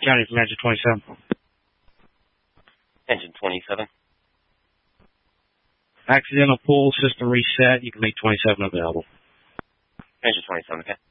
County from engine 27. Engine 27. Accidental pull, system reset. You can make 27 available. Engine 27, okay.